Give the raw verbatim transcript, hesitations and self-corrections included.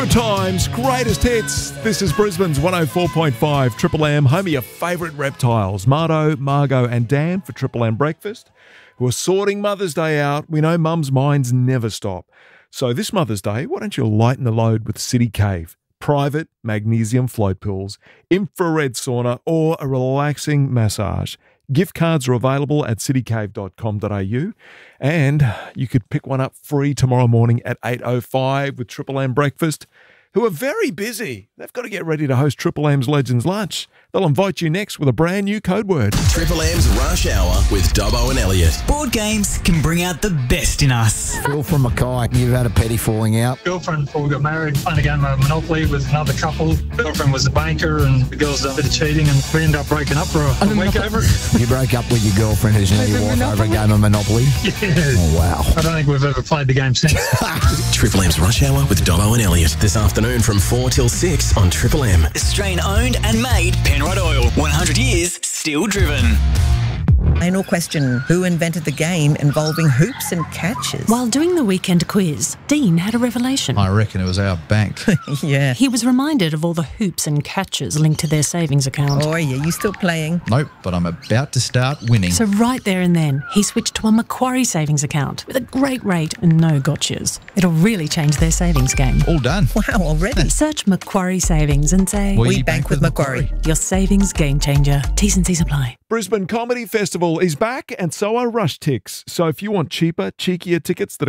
Good times, greatest hits. This is Brisbane's one oh four point five Triple M, home of your favourite reptiles, Mardo, Margot and Dan for Triple M Breakfast, who are sorting Mother's Day out. We know mum's minds never stop. So this Mother's Day, why don't you lighten the load with City Cave? Private magnesium float pools, infrared sauna or a relaxing massage. Gift cards are available at city cave dot com dot a u and you could pick one up free tomorrow morning at eight oh five with Triple M Breakfast, who are very busy. They've got to get ready to host Triple M's Legends Lunch. They'll invite you next with a brand new code word. Triple M's Rush Hour with Dobbo and Elliot. Board games can bring out the best in us. Phil from Mackay, you've had a petty falling out. Girlfriend, before we got married, playing a game of Monopoly with another couple. Girlfriend was a banker and the girls done a bit of cheating and we ended up breaking up for a, a week over it. You broke up with your girlfriend who's now your wife over a game of Monopoly? Yeah. Oh, wow. I don't think we've ever played the game since. Triple M's Rush Hour with Dobbo and Elliot this afternoon from four till six on Triple M. Australian owned and made Penrod Oil. one hundred years, still driven. Final question. Who invented the game involving hoops and catches? While doing the weekend quiz, Dean had a revelation. I reckon it was our bank. Yeah. He was reminded of all the hoops and catches linked to their savings account. Oh, yeah, you still playing? Nope, but I'm about to start winning. So right there and then, he switched to a Macquarie savings account with a great rate and no gotchas. It'll really change their savings game. All done. Wow, already? Search Macquarie Savings and say, We, We bank, bank with Macquarie. Macquarie. your savings game changer. T's and C's apply. Brisbane Comedy Festival is back and so are Rush Ticks. So if you want cheaper, cheekier tickets that are